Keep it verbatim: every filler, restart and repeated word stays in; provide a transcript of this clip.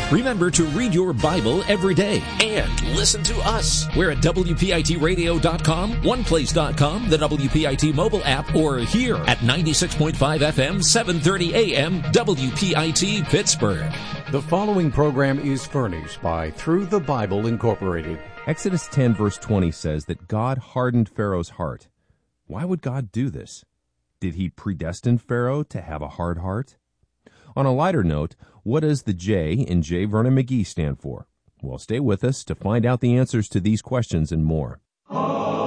Remember to read your Bible every day and listen to us. We're at W P I T radio dot com, one place dot com, the W P I T mobile app, or here at ninety-six point five F M, seven thirty A M, W P I T Pittsburgh. The following program is furnished by Through the Bible Incorporated. Exodus ten verse twenty says that God hardened Pharaoh's heart. Why would God do this? Did he predestine Pharaoh to have a hard heart? On a lighter note, what does the J in J. Vernon McGee stand for? Well, stay with us to find out the answers to these questions and more.